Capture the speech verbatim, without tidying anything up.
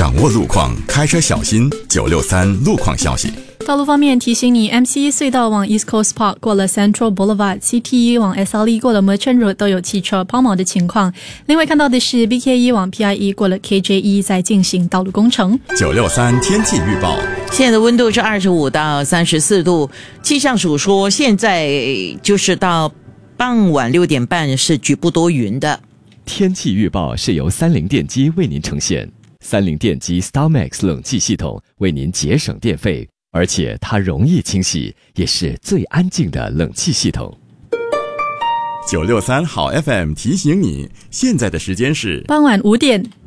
掌握路况，开车小心。九六三路况消息。 道路方面提醒你 ，M C E 隧道往 East Coast Park 过了 Central Boulevard，C T E 往 S L E 过了 Merchant Road 都有汽车抛锚的情况。另外看到的是 B K E 往 P I E 过了 K J E 在进行道路工程。 九六三天气预报。 现在的温度是二十五到三十四度，气象署说现在就是到傍晚六点半是局部多云的。 天气预报是由三菱电机为您呈现，三菱电机 StarMax 冷气系统为您节省电费，而且它容易清洗，也是最安静的冷气系统。 九六三好 F M 提醒你，现在的时间是傍晚五点。